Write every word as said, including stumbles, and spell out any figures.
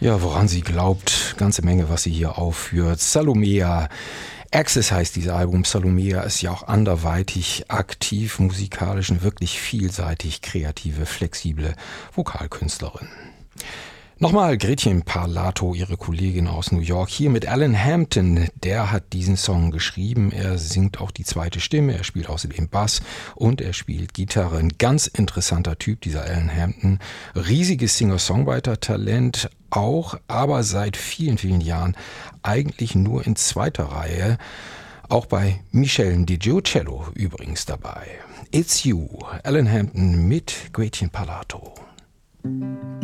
Ja, woran sie glaubt, ganze Menge, was sie hier aufführt. Salomea. Access heißt dieses Album. Salomea ist ja auch anderweitig aktiv, musikalisch und wirklich vielseitig kreative, flexible Vokalkünstlerin. Nochmal Gretchen Parlato, ihre Kollegin aus New York, hier mit Alan Hampton. Der hat diesen Song geschrieben. Er singt auch die zweite Stimme, er spielt außerdem Bass und er spielt Gitarre. Ein ganz interessanter Typ, dieser Alan Hampton. Riesiges Singer-Songwriter-Talent auch, aber seit vielen, vielen Jahren eigentlich nur in zweiter Reihe. Auch bei Michel DiGiucello übrigens dabei. It's You, Alan Hampton mit Gretchen Parlato.